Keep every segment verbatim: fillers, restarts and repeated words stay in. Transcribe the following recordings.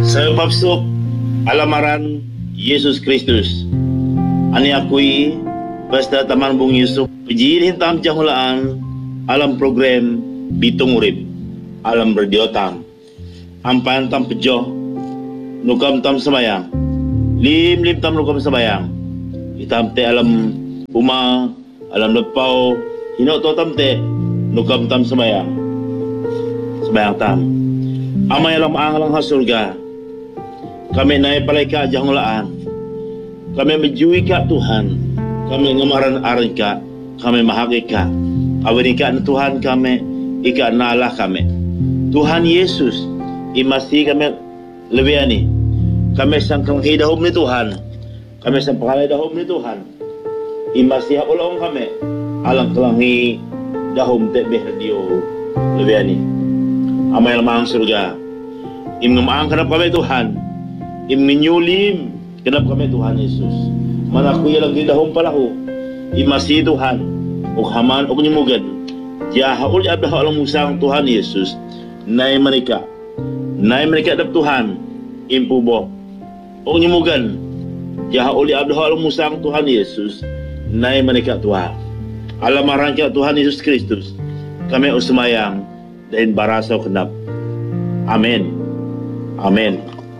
Sa papsok alamaran Yesus Kristus. Ani akui basta taman bung Yusuf pejilin tam jahulaan alam program bitong urip alam radio tam ampan tam pejoh nukam tam semayang lim lim tam nukam semayang itam te alam uma alam lepau hino to tam te nukam tam semayang semayang tam amay alam angalang ha surga kami naik palika jahulaan kami menjui ka Tuhan, kami ngamaran-aran ka, kami mahagi ka. Awin ka na Tuhan kami, ika nalah kami. Tuhan Yesus, imasi kami lebih ani. Kami sang kanghi dahom ni Tuhan, kami sang pangalay dahom ni Tuhan. Imasi ulong kami, alang kalanghi dahom tebeh radio lebih ani. Amay lamang surga, im ngamaang kanap kami Tuhan, im minyulim kenapa kami Tuhan Yesus? Mana aku yang lagi dahum palahu, imasi Tuhan, o haman o kunyimugan, jahaul abdah alam musang Tuhan Yesus, naik mereka, naik mereka adab Tuhan, impubo, o kunyimugan, jahaul abdah alam musang Tuhan Yesus, naik mereka Tuhan, alam marangka Tuhan Yesus Kristus, kami usmayang dan barasa kenap, amin, amin.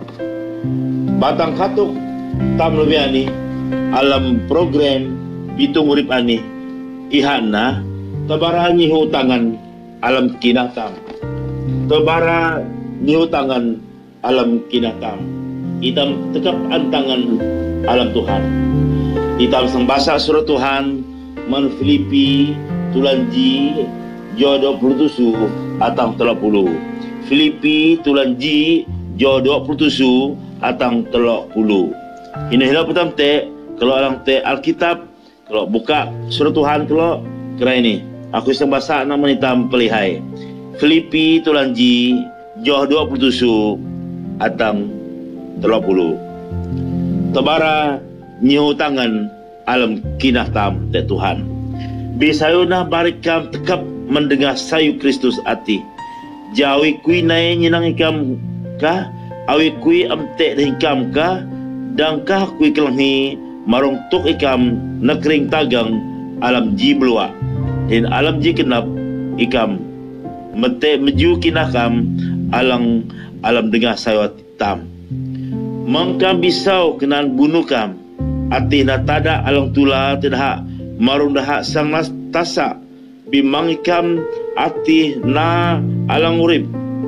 Batang katuk tam lebih ani alam program bitung urip ani ihana tabara nyihu tangan alam kinatam tabara nyihu tangan alam kinatam itam tekap antangan alam Tuhan itam sang basa surat Tuhan man Filipi tulanji jo dua puluh tujuh atang tiga puluh Filipi tulanji jo dua puluh tujuh atang tiga puluh. Ini hilang pertama te, kalau orang te Alkitab, kalau buka surat Tuhan kalau kira ini, aku iseng bahasa nama hitam pelihai. Filipi tulanji joh dua puluh tujuh atang tiga puluh. Tebara nyihu tangan alam kinah tam te Tuhan. Bisayuna barikam tekap mendengar sayu Kristus ati. Jawi kui nai nyinang ikam kah? Awi kui amte dihikam kah? Dangkah kui kelangi marong tuk ikam nakring tagang alam ji belua dan alam ji kenap ikam mete meju kinakam alang alam dengar sayat tam mangkam bisau kenan bunuh kam ati na tada alang tula tidak marong dah sang nas tasa bimang ikam ati na alang urip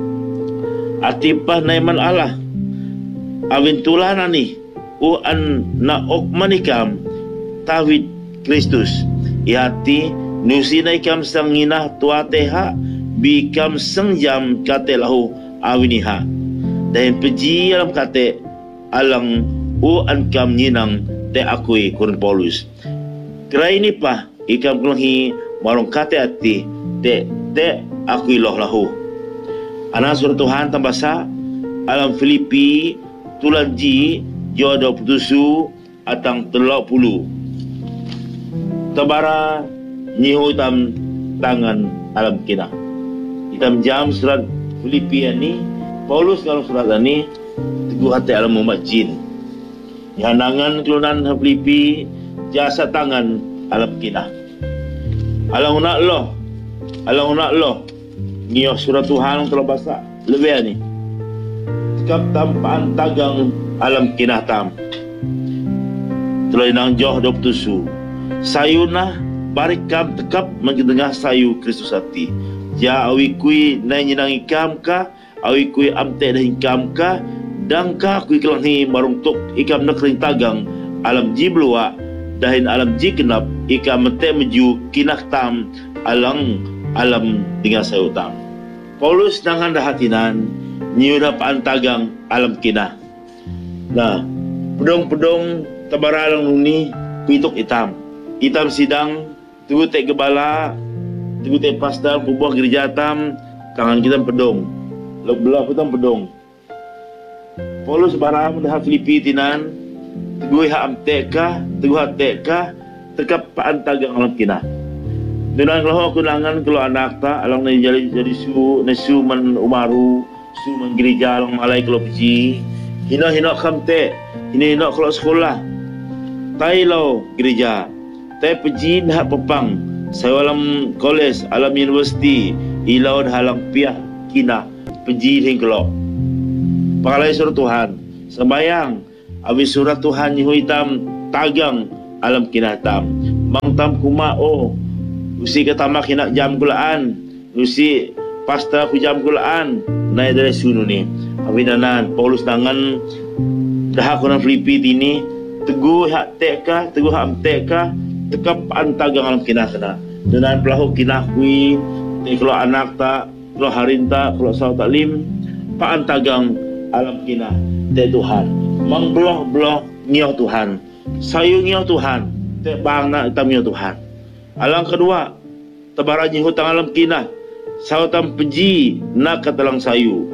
ati pah naiman Allah awin tula nani o an na okmanikam tawid Kristus ihati nusinay kam sangina tuateha bikam sangjam kate lahu awiniha dahil peji alam kate alang o an kam nyinang te akui kurun Paulus kira ini pa ikam kulangi marong kate ati te te akui loh lahu anak surat Tuhan tambasa alam Filipi tulanji jo dua puluh tujuh atang tiga puluh. Tabara nyihu hitam tangan alam kinah. Hitam jam surat Filipi ini, Paulus kalau surat ini teguh hati alam umat jin. Yanangan kelunan Filipi jasa tangan alam kinah. Alang unak loh, alang unak loh. Nyihu surat Tuhan telah bahasa lebih ni. Tekap tampaan tagang alam kinah tam telah joh dua puluh tujuh sayuna barikam tekap mendengar sayu Kristus hati ja awi kui nai nyinang ikam ka awi kui amte dah ikam ka dangka kui kelangi marung tuk ikam nakring tagang alam ji belua dahin alam ji kenap ikam mete meju kinah tam alang alam dengar sayu tam Paulus nangan dah hatinan nyiuda paan tagang alam kinah. Nah, pedong-pedong tabaralang nuni pitok hitam. Hitam sidang, tugu tek gebala, tugu tek pastor, pubuh gereja tam, tangan kita pedong. Lok belah putam pedong. Paulus barang dah Filipi tinan, tugu ha amteka, tugu ha teka, tekap paan tagang alam kinah. Dengan kalau kunangan kalau anak ta alang na jadi jadi su na su man umaru su man gereja alang malay kalau peci hina-hina kamte, hina-hina kalau sekolah, tai lau gereja, tai peji dah pepang, saya alam kolej, alam universiti, ilau dah alam piah kina, peji hing kelok. Pakalai surat Tuhan, sembayang, habis surat Tuhan nyihu hitam, tagang alam kina hitam. Mang tam kuma oh, usi ketama kina jam gulaan, usi pasta ku jam gulaan, naik dari sunu ni. Abinanan Paulus tangan dah aku nang Filipi ini teguh hak teka, teguh hak teka, tekap antagang alam kina kena. Dan pelahu kina kui, kalau anak tak, kalau harin tak, kalau saw taklim, pak antagang alam kina te Tuhan. Mang belah belah nyoh Tuhan, sayu nyoh Tuhan, te bang nak tam nyoh Tuhan. Alang kedua, tabaranyi hutang alam kina, saw tam peji nak katalang sayu.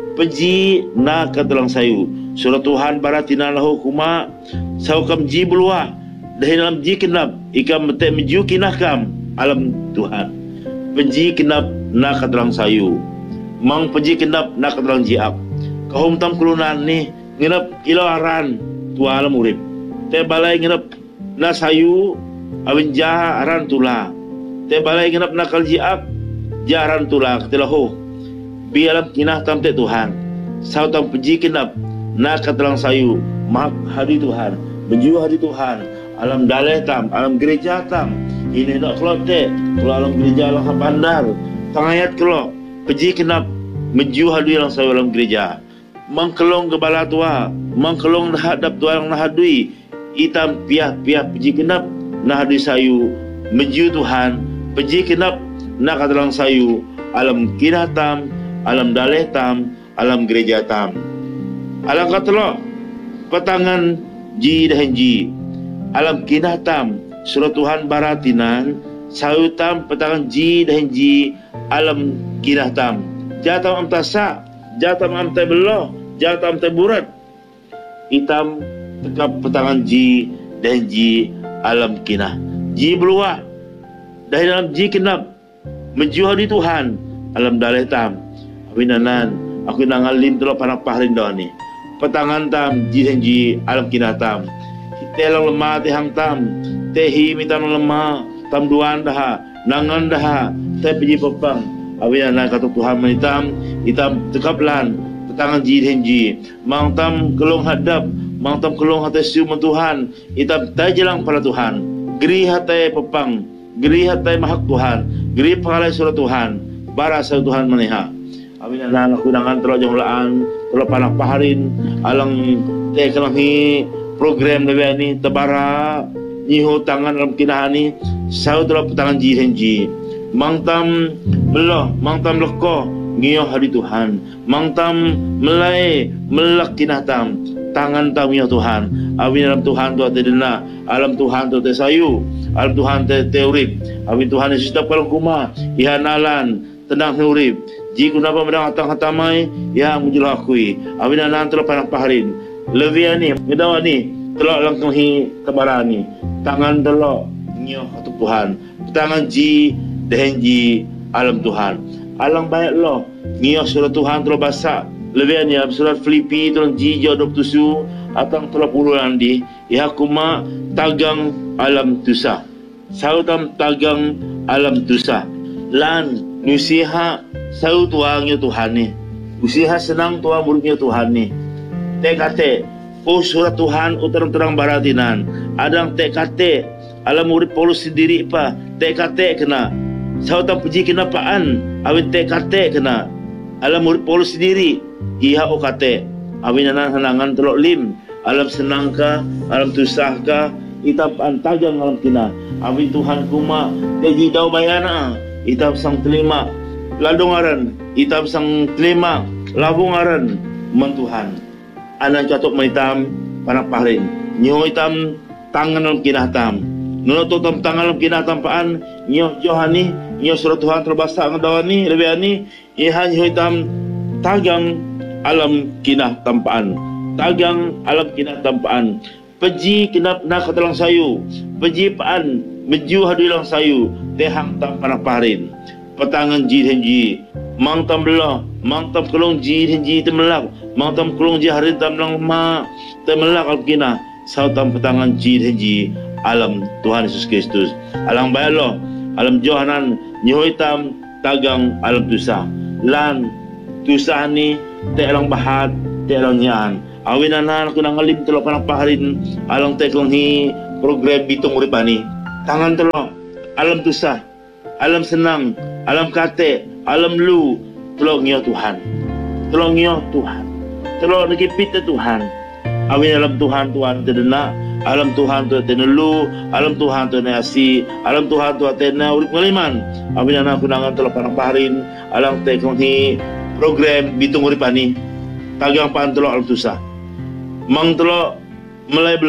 Peji na katalang sayu. Surah Tuhan baratina lahu kuma saw kam ji belua dahin alam ji kenap ikam mete meju kinah kam alam Tuhan. Peji kenap na katalang sayu. Mang peji kenap na katalang jiak. Kahum tam kulunan ni nginap ilaran tua alam urip. Te balai nginap na sayu awin jah aran tula. Te balai nginap na kal jiak jaran tula katilahu. Bialam kinah tam te Tuhan, sau tam peji kinap nak katalang sayu mak hari Tuhan, menuju hari Tuhan, alam daleh tam, alam gereja tam, ini nak kelot te, kalau alam gereja alam bandar, tangayat kelot, peji kinap menuju hari alam sayu alam gereja, mangkelong ke bala tua, mangkelong hadap tua yang nahadui, itam piah piah peji kinap nahadui sayu, menuju Tuhan, peji kinap nak katalang sayu, alam kinah tam, alam daleh tam, alam gereja tam. Alam katelo petangan ji dan ji. Alam kinah tam, surah Tuhan baratinan, sayu tam petangan ji dan ji, alam kinah tam. Jatam am tasak, jatam am tebeloh, jatam teburat. Hitam tekap petangan ji dan ji, alam kinah. Ji beluah, dari dalam ji kenap, menjual di Tuhan, alam daleh tam. Winanan, aku nangalin tulo panak paharin doa ni. Petangan tam, ji dan ji, alam kinah tam. Telang lemah tehang tam, tehi mitan lemah, tam duan dah, nangan dah, teh peji pepang. Winanan kata Tuhan menitam, hitam tekaplan, petangan ji dan ji. Mang tam kelong hadap, mang tam kelong hati siuman Tuhan, hitam tay jelang pada Tuhan. Geri hati pepang, geri hati mahak Tuhan, geri pengalai surah Tuhan, barasa Tuhan meneha. Amin anak kunangan terlalu jumlaan terlalu panak paharin alang teh kelahi program lewe ni tebara nyiho tangan dalam kinahan ni sau terlalu petangan ji henji mangtam beloh mangtam leko ngiyo hari Tuhan mangtam melai melak kinah tam tangan tam ngiyo Tuhan amin dalam Tuhan tu ate dena alam Tuhan tu te sayu alam Tuhan te teurip amin Tuhan Yesus tetap kalau kuma ihanalan tenang urip. Jika napa medang hatang hatamai, ya mujulah akui. Awin anan telah panak paharin. Lebih ni, medawa ni, telah langkang hi kebaran ni. Tangan telah nyoh atau Tuhan. Tangan ji, dehen ji, alam Tuhan. Alang baik lo, nyoh surah Tuhan telah basak. Lebih ni, surat Filipi telah ji jodoh tusu, atang telah puluh andi. Ya kuma tagang alam tusah. Sautam tagang alam tusah. Lan nusiha sau tuangnya Tuhan ni. Usiha senang tuang muridnya Tuhan ni. Tekate, oh surat Tuhan uterang-terang baratinan. Adang tekate, alam murid Paulus sendiri pa. Tekate kena. Sau tam puji kenapaan, awin tekate kena. Alam murid Paulus sendiri, iha o kate. Awin anan hanangan telok lim. Alam senangkah, alam tusahkah, itap antagang alam kina. Awin Tuhan kuma, teji daw bayana. Itam sang terima ladungaran, itam sang terima labungaran mentuhan. Anak catok menitam panak paharin. Nyo itam tangan dalam kinatam. Nuno tam tangan dalam kinatam paan. Nyo johani, nyo surat Tuhan terbasa ngadawan ni, lebih ani. Iha nyo itam tagang alam kinah tampaan. Tagang alam kinah tampaan. Peji kinap nak katalang sayu. Peji paan meju hadilang sayu tehang tam panak paharin. Petangan ji dan ji mang tam belah mang tam kelong ji hinji temelak, mang tam kelong ji hari tam lang ma temelak alkina, sau tam petangan ji hinji alam Tuhan Yesus Kristus. Alang bayalo, alam Johanan nyoy tam tagang alam tusa. Lan tusa ni te alang bahat, te alang nyaan. Awinanan ako nang alim telo kanang paharin alang te kong hi program bitong uripani. Tangan telo alam tusa, alam senang, alam kate, alam lu, tolong nyo Tuhan. Tolong nyo Tuhan. Tolong nagipit na Tuhan. Awin alam Tuhan, Tuhan tedena, alam Tuhan tu tenelu, alam Tuhan tu nasi, alam Tuhan tu tena urip ngaliman. Awin anak kunangan telo panang paharin, alang te kong hi program bitong uripani. Tagang pan telo alam tusa. Mang telo mulai